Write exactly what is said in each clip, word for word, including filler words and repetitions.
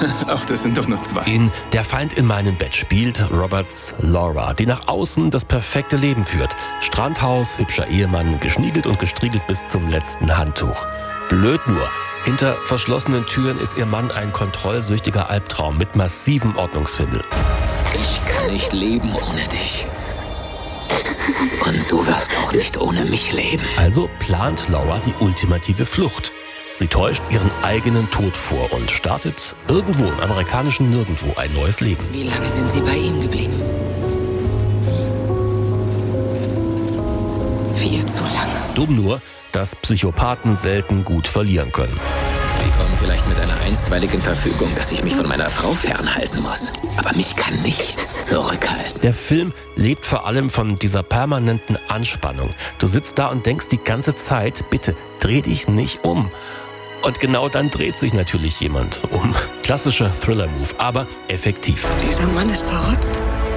Ach, das sind doch nur zwei. In Der Feind in meinem Bett spielt Roberts Laura, die nach außen das perfekte Leben führt. Strandhaus, hübscher Ehemann, geschniegelt und gestriegelt bis zum letzten Handtuch. Blöd nur, hinter verschlossenen Türen ist ihr Mann ein kontrollsüchtiger Albtraum mit massivem Ordnungsfimmel. Ich kann nicht leben ohne dich. Und du wirst auch nicht ohne mich leben. Also plant Laura die ultimative Flucht. Sie täuscht ihren eigenen Tod vor und startet irgendwo im amerikanischen Nirgendwo ein neues Leben. Wie lange sind Sie bei ihm geblieben? Viel zu lange. Dumm nur, dass Psychopathen selten gut verlieren können. Sie kommen vielleicht mit einer einstweiligen Verfügung, dass ich mich von meiner Frau fernhalten muss. Aber mich kann nichts zurückhalten. Der Film lebt vor allem von dieser permanenten Anspannung. Du sitzt da und denkst die ganze Zeit, bitte dreh dich nicht um. Und genau dann dreht sich natürlich jemand um. Klassischer Thriller-Move, aber effektiv. Dieser Mann ist verrückt.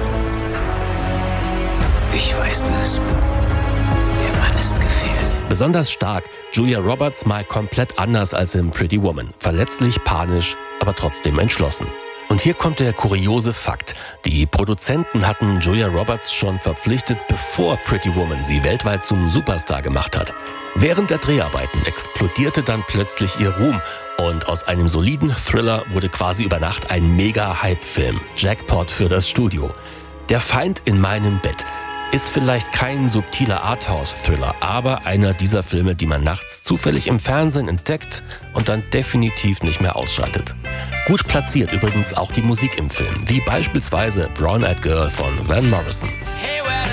Ich weiß das. Der Mann ist gefährlich. Besonders stark, Julia Roberts mal komplett anders als in Pretty Woman. Verletzlich, panisch, aber trotzdem entschlossen. Und hier kommt der kuriose Fakt. Die Produzenten hatten Julia Roberts schon verpflichtet, bevor Pretty Woman sie weltweit zum Superstar gemacht hat. Während der Dreharbeiten explodierte dann plötzlich ihr Ruhm und aus einem soliden Thriller wurde quasi über Nacht ein Mega-Hype-Film. Jackpot für das Studio. Der Feind in meinem Bett ist vielleicht kein subtiler Arthouse-Thriller, aber einer dieser Filme, die man nachts zufällig im Fernsehen entdeckt und dann definitiv nicht mehr ausschaltet. Gut platziert übrigens auch die Musik im Film, wie beispielsweise Brown Eyed Girl von Van Morrison. Hey!